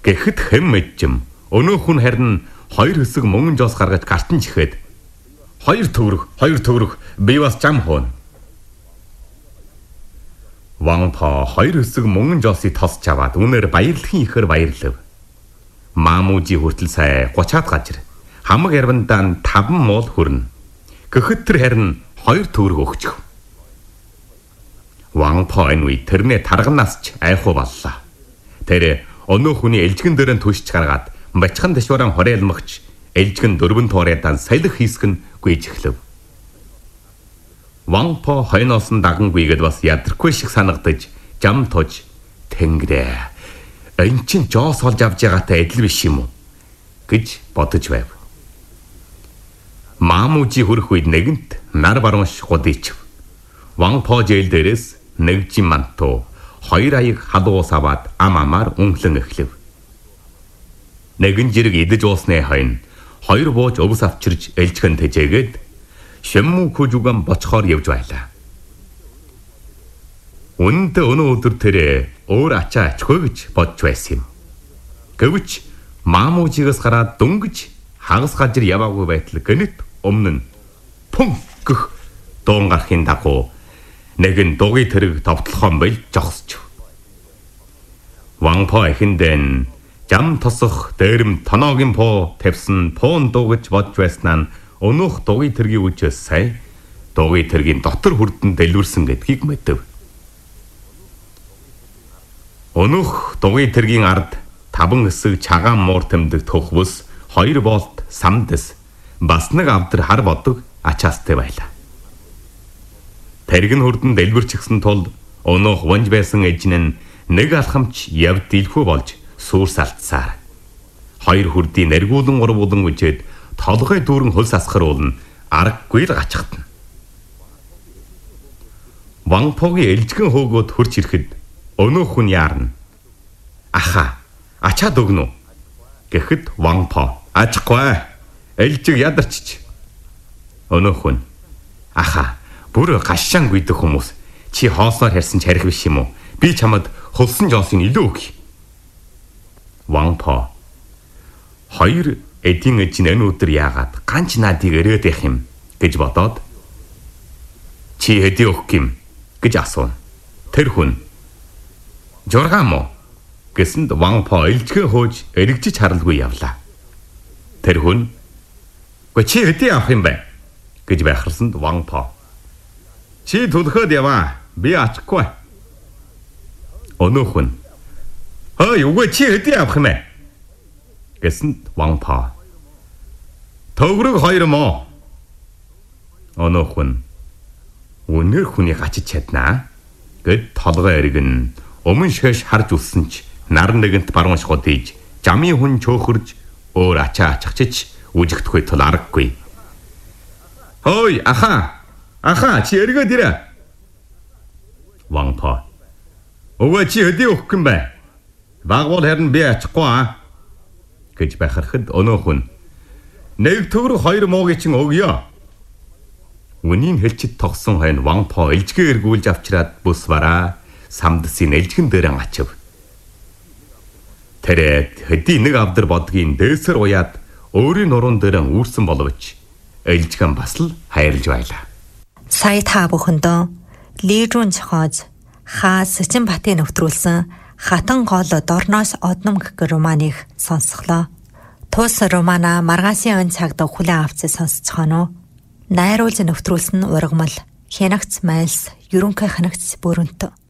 Гэхэд хэм мэджим өнөөх хүн харин 2 хэсэг мөнгөн жоос гаргаж гартан чихээд 2 төгрөг би бас зам хоон. Ванпа 2 хэсэг мөнгөн жоосыг тосч аваад үнээр баярлахын ихэр баярлав. Маамужи хүртэл сая 30-аад гажир хамаг ярвандаа 5 мол хүрнэ. Гэхэд тэр харин 2 төгрөг өгчих. Ванпа энэ үе тэрнээ тарганаас ч айхуу боллоо. Тэр өнөөх хүний элжгэн дээрэн түшч гаргаад бачхан дэшваран хореэлмагч элжгэн 4 туурайдан салхи хийсгэн гүйж эхлэв. Ванпа хойноос нь дагангүйгээд бас ядрахгүй шиг санагдаж жам тож тэнгэрээ. Энэ чинь жоос олж авч байгаатай адил биш юм уу гэж бодож байв. Маамужи хүрэх үед нэгэнт нар баруунш гудийчв. Ванпа жээл дээрээс нэг жим мантуу 2 аяг халуус аваад амаар үнхлэн эхлэв. Нэгэн жирэг идэж уусны хойно 2 бууж өвс авчирж элжгэн тэжээгээд шэммүү хүжүгэн бочхоор явж байлаа. Үнэндээ өнөө өдөр тэр өөр ачаа ачгүй гэж бодж байсан юм. Гэвч маамужигаас гараад дөнгөж хагас гажир яваагүй байтал гэнэт өмнө нь пүн гэх дуун гарахын дагуу нэгэн дугуй тэрэг товтлохон бил жогсч. Ванпа эхэндэн жам тосох дээрэм тоноогийн поо тавьсан пуун дуугаж бодж байснаа нь өнөөх дугуй тэргийн үжээс сая дугуй тэргийн дотор хүрдэн дэлгүрсэн гэдгийг мэдэв. Өнөөх дугуй тэргийн ард 5 хэсэг чагаан муур тэмдэг төхвөс 2 болт самдэс бас нэг авдар хар бодог ачаастай байлаа. Тэрэг нь хүрдэн дэлгүрчихсэн тул өнөөх вонж байсан эжин нь нэг алхамч явд илхүү болж сүрс алдсаар 2 хүрдийн нэргүүлэн урвуулан үжээд толгой дүүрэн хөлс асгаруулна аргагүй л гачхтана. Ванпогийн элжгэн хөөгөөд хурч ирэхэд өнөөх хүн яарна. Аха, ачаад өгнө үү? Гэхэд Ванпо ачхгүй. Элжиг ядарчч. Өнөөх хүн аха, бүр гашаан гүйдэх хүмүүс. Чи хоосноор харьсан ч харих биш юм уу? Би чамд хөлсөн жоосыг илүү өгье. Ванпо 2 эдийн эжин энэ өдөр яагаад ганч наадыг өрөөд явах юм гэж бодоод чи хэдий өгөх юм гэж асуув. Тэр хүн 6 мó гэсэнд Ванпо элжгэн хөөж эргэжиж харалгүй явлаа. Тэр хүн "Гэ чи хэдий авах юм бэ?" гэж байхарсанд Ванпо "Чи төлөхөд яваа. Би ачхгүй." Өнөөх хүн "Хөөе, үгүй чи хэдий авах юм бэ?" гэсэнд Ванпо "Төгрөг 2 мó." Өнөөх хүн "Үнээр хүнийг ачиж чаднаа" гэд толгой эргэн өмнө шиш харж үлсэн ч нар нэгэнт баруун шгод ийж жамын хүн чөөхөрж өөр ачаа аччихч үжигдэхгүй тул аргагүй. "Хөөе, аха, чи эргээд ирээ." Ванпо "Өвөө чи хэдий өгөх юм бэ? Багвал харин би ачахгүй гэж байхархад өнөөх хүн "Нэг төгрөг 2 муугийн чинь өгье." Үнийн хэлчид тогсон хойно Ванпо элжгээ эргүүлж авчираад бүс бараа самдсын элжгэн дээрэн ачив. Тэр хэдий нэг авдар бодгийн дээсэр уяад өөрийн нуруунд дээрэн үүрсэн боловч элжгэн бас л хайрлж байлаа. Сая та бүхэндөө Лижун зохиож Хаас Сэцэнбатын нэвтрүүлсэн Хатан гол дорноос одном гэх романыг сонсглоо. Тус романа маргасын өн цагт хүлээн авч сонсцохоно. Найруулж нэвтрүүлсэн ургамал Хянагц Майлс ерөнхий хянагц Бүрэнт